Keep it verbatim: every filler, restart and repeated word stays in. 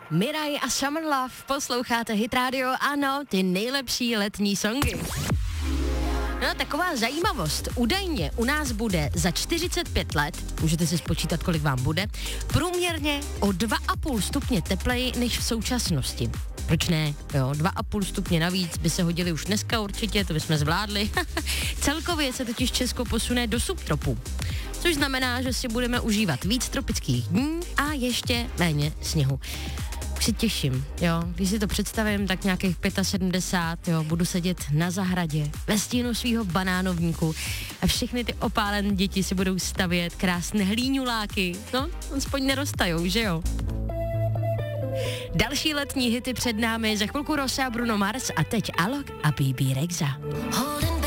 Mirai a Summer Love, posloucháte Hit Radio, ano, ty nejlepší letní songy. No, taková zajímavost. Údajně u nás bude za čtyřicet pět let, můžete si spočítat, kolik vám bude, průměrně o dva a půl stupně tepleji než v současnosti. Proč ne? Jo, dva a půl stupně navíc by se hodili už dneska určitě, to bychom zvládli. Celkově se totiž Česko posune do subtropu, což znamená, že si budeme užívat víc tropických dní a ještě méně sněhu. Už se těším, jo, když si to představím, tak nějakých sedmdesát pět, jo, budu sedět na zahradě, ve stínu svýho banánovníku a všechny ty opálené děti si budou stavět krásné hlíňuláky, no, aspoň neroztajou, že jo. Další letní hity před námi, za chvilku Rosa, Bruno Mars a teď Alok a Bebe Rexha.